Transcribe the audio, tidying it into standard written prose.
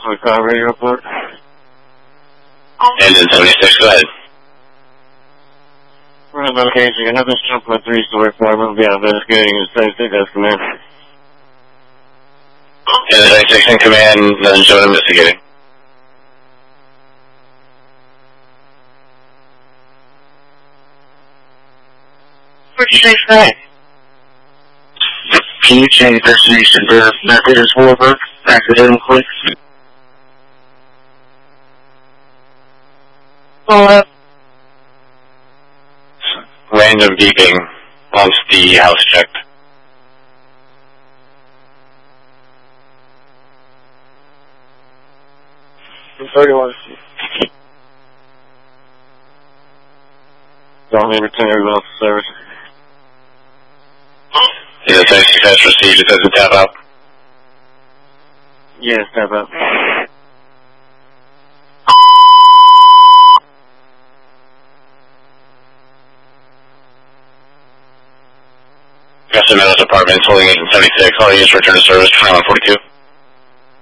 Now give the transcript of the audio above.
45 radio report. Engine 76, go ahead. We're on location. Another shop for 3-story apartment. We'll be investigating the 76 as command. Engine 76 in command, nothing showing investigating. What'd you say for that? Can you change destination birth method as Warburg? Accidental clicks? Random beeping once the house checked. I'm 31. Don't need return everyone else to service. Is it 76 has received? It doesn't tap out. Yes, tap out. Custom Meadows Apartments, holding agent 76. All units return to service, 2142.